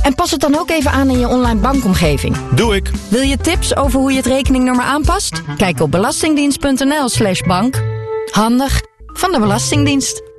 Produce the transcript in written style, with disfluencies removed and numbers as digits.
En pas het dan ook even aan in je online bankomgeving. Doe ik. Wil je tips over hoe je het rekeningnummer aanpast? Kijk op belastingdienst.nl/bank. Handig van de Belastingdienst.